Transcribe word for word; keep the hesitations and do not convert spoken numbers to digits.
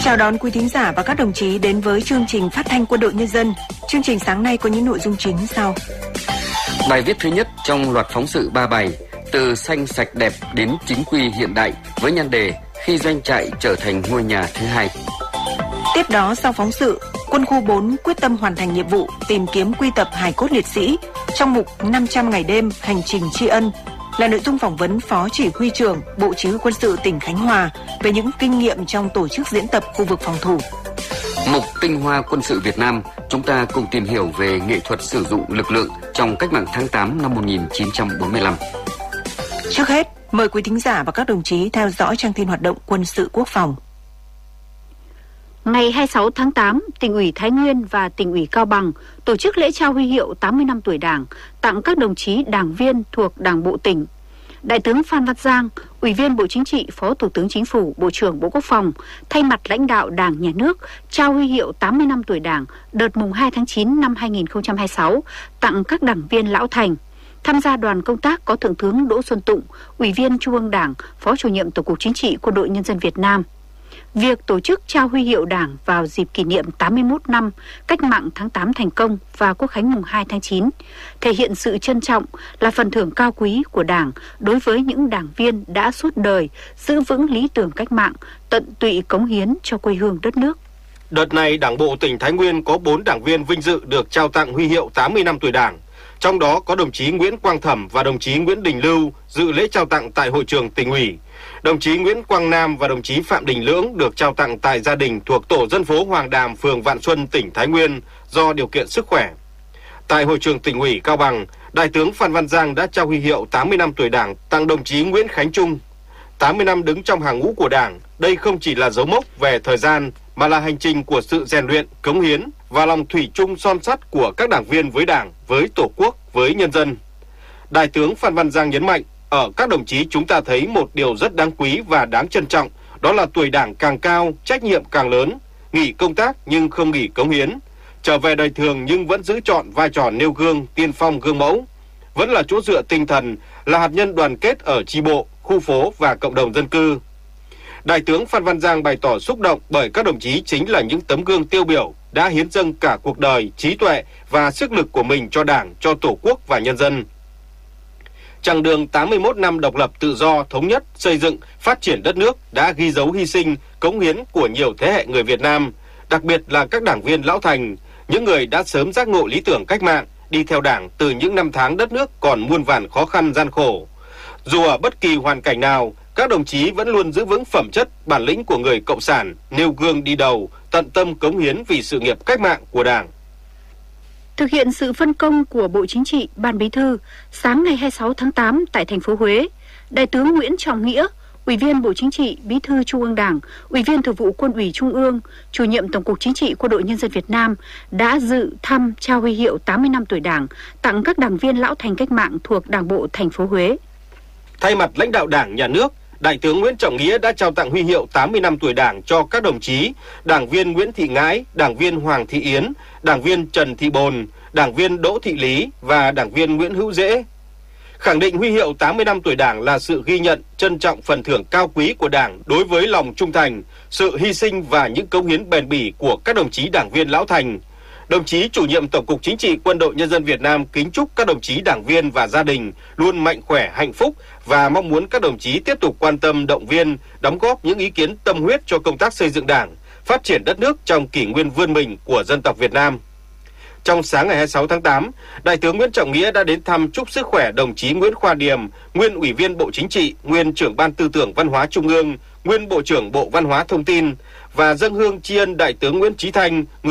Chào đón quý thính giả và các đồng chí đến với chương trình phát thanh Quân đội Nhân dân. Chương trình sáng nay có những nội dung chính sau. Bài viết thứ nhất trong loạt phóng sự ba bài từ xanh sạch đẹp đến chính quy hiện đại với nhan đề khi doanh trại trở thành ngôi nhà thứ hai. Tiếp đó sau phóng sự, Quân khu bốn quyết tâm hoàn thành nhiệm vụ tìm kiếm quy tập hài cốt liệt sĩ trong mục năm trăm ngày đêm hành trình tri ân là nội dung phỏng vấn Phó Chỉ huy trưởng Bộ Chỉ huy Quân sự tỉnh Khánh Hòa về những kinh nghiệm trong tổ chức diễn tập khu vực phòng thủ. Mục Tinh hoa quân sự Việt Nam, chúng ta cùng tìm hiểu về nghệ thuật sử dụng lực lượng trong cách mạng tháng tám năm một nghìn chín trăm bốn mươi lăm. Trước hết, mời quý thính giả và các đồng chí theo dõi trang tin hoạt động quân sự quốc phòng. Ngày hai mươi sáu tháng tám, Tỉnh ủy Thái Nguyên và Tỉnh ủy Cao Bằng tổ chức lễ trao huy hiệu tám mươi năm tuổi Đảng tặng các đồng chí đảng viên thuộc Đảng bộ tỉnh. Đại tướng Phan Văn Giang, Ủy viên Bộ Chính trị, Phó Thủ tướng Chính phủ, Bộ trưởng Bộ Quốc phòng, thay mặt lãnh đạo Đảng, Nhà nước trao huy hiệu tám mươi năm tuổi Đảng đợt mùng hai tháng chín năm hai nghìn không trăm hai mươi sáu tặng các đảng viên lão thành. Tham gia đoàn công tác có Thượng tướng Đỗ Xuân Tụng, Ủy viên Trung ương Đảng, Phó Chủ nhiệm Tổng cục Chính trị Quân đội Nhân dân Việt Nam. Việc tổ chức trao huy hiệu Đảng vào dịp kỷ niệm tám mươi mốt năm Cách mạng tháng tám thành công và Quốc khánh mùng hai tháng chín thể hiện sự trân trọng, là phần thưởng cao quý của Đảng đối với những đảng viên đã suốt đời giữ vững lý tưởng cách mạng, tận tụy cống hiến cho quê hương đất nước. Đợt này, Đảng bộ tỉnh Thái Nguyên có bốn đảng viên vinh dự được trao tặng huy hiệu tám mươi năm tuổi Đảng. Trong đó có đồng chí Nguyễn Quang Thẩm và đồng chí Nguyễn Đình Lưu dự lễ trao tặng tại hội trường tỉnh ủy. Đồng chí Nguyễn Quang Nam và đồng chí Phạm Đình Lưỡng được trao tặng tại gia đình thuộc tổ dân phố Hoàng Đàm, phường Vạn Xuân, tỉnh Thái Nguyên do điều kiện sức khỏe. Tại hội trường tỉnh ủy Cao Bằng, Đại tướng Phan Văn Giang đã trao huy hiệu tám mươi năm tuổi Đảng tặng đồng chí Nguyễn Khánh Trung. tám mươi năm đứng trong hàng ngũ của Đảng, đây không chỉ là dấu mốc về thời gian mà là hành trình của sự rèn luyện, cống hiến và lòng thủy chung son sắt của các đảng viên với Đảng, với Tổ quốc, với nhân dân. Đại tướng Phan Văn Giang nhấn mạnh, ở các đồng chí chúng ta thấy một điều rất đáng quý và đáng trân trọng, đó là tuổi Đảng càng cao, trách nhiệm càng lớn, nghỉ công tác nhưng không nghỉ cống hiến, trở về đời thường nhưng vẫn giữ trọn vai trò nêu gương, tiên phong gương mẫu, vẫn là chỗ dựa tinh thần, là hạt nhân đoàn kết ở chi bộ, khu phố và cộng đồng dân cư. Đại tướng Phan Văn Giang bày tỏ xúc động bởi các đồng chí chính là những tấm gương tiêu biểu đã hiến dâng cả cuộc đời, trí tuệ và sức lực của mình cho Đảng, cho Tổ quốc và nhân dân. Chặng đường tám mươi mốt năm độc lập tự do, thống nhất, xây dựng, phát triển đất nước đã ghi dấu hy sinh, cống hiến của nhiều thế hệ người Việt Nam, đặc biệt là các đảng viên lão thành, những người đã sớm giác ngộ lý tưởng cách mạng, đi theo Đảng từ những năm tháng đất nước còn muôn vàn khó khăn gian khổ. Dù ở bất kỳ hoàn cảnh nào, các đồng chí vẫn luôn giữ vững phẩm chất, bản lĩnh của người cộng sản, nêu gương đi đầu, tận tâm cống hiến vì sự nghiệp cách mạng của Đảng. Thực hiện sự phân công của Bộ Chính trị, Ban Bí thư, sáng ngày hai mươi sáu tháng tám tại thành phố Huế, Đại tướng Nguyễn Trọng Nghĩa, Ủy viên Bộ Chính trị, Bí thư Trung ương Đảng, Ủy viên Thường vụ Quân ủy Trung ương, Chủ nhiệm Tổng cục Chính trị Quân đội Nhân dân Việt Nam đã dự thăm trao huy hiệu tám mươi năm tuổi Đảng tặng các đảng viên lão thành cách mạng thuộc Đảng bộ thành phố Huế. Thay mặt lãnh đạo Đảng, Nhà nước, Đại tướng Nguyễn Trọng Nghĩa đã trao tặng huy hiệu tám mươi năm tuổi Đảng cho các đồng chí đảng viên Nguyễn Thị Ngãi, đảng viên Hoàng Thị Yến, đảng viên Trần Thị Bồn, đảng viên Đỗ Thị Lý và đảng viên Nguyễn Hữu Dễ. Khẳng định huy hiệu tám mươi năm tuổi Đảng là sự ghi nhận, trân trọng phần thưởng cao quý của Đảng đối với lòng trung thành, sự hy sinh và những cống hiến bền bỉ của các đồng chí đảng viên lão thành. Đồng chí Chủ nhiệm Tổng cục Chính trị Quân đội Nhân dân Việt Nam kính chúc các đồng chí đảng viên và gia đình luôn mạnh khỏe, hạnh phúc và mong muốn các đồng chí tiếp tục quan tâm, động viên, đóng góp những ý kiến tâm huyết cho công tác xây dựng Đảng, phát triển đất nước trong kỷ nguyên vươn mình của dân tộc Việt Nam. Trong sáng ngày hai mươi sáu tháng tám, Đại tướng Nguyễn Trọng Nghĩa đã đến thăm chúc sức khỏe đồng chí Nguyễn Khoa Điềm, nguyên Ủy viên Bộ Chính trị, nguyên Trưởng Ban Tư tưởng Văn hóa Trung ương, nguyên Bộ trưởng Bộ Văn hóa Thông tin và dâng hương tri ân Đại tướng Nguyễn Chí Thanh,